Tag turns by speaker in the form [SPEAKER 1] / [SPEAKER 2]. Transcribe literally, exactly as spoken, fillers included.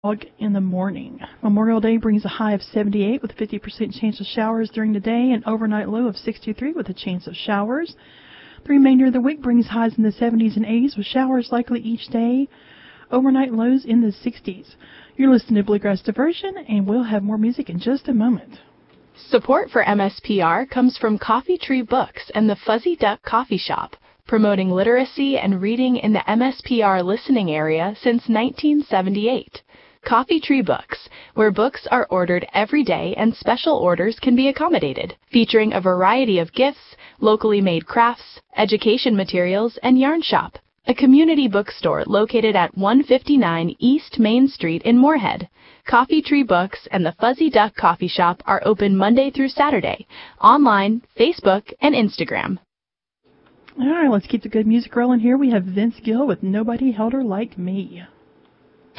[SPEAKER 1] in the morning. Memorial Day brings a high of seventy-eight with a fifty percent chance of showers during the day, and overnight low of sixty-three with a chance of showers. The remainder of the week brings highs in the seventies and eighties with showers likely each day. Overnight lows in the sixties. You're listening to Bluegrass Diversion, and we'll have more music in just a moment.
[SPEAKER 2] Support for M S P R comes from Coffee Tree Books and the Fuzzy Duck Coffee Shop, promoting literacy and reading in the M S P R listening area since nineteen seventy-eight. Coffee Tree Books, where books are ordered every day and special orders can be accommodated, featuring a variety of gifts, locally made crafts, education materials, and yarn shop. A community bookstore located at one fifty-nine East Main Street in Moorhead. Coffee Tree Books and the Fuzzy Duck Coffee Shop are open Monday through Saturday, online, Facebook, and Instagram.
[SPEAKER 1] All right, let's keep the good music rolling here. We have Vince Gill with Nobody Held Her Like Me.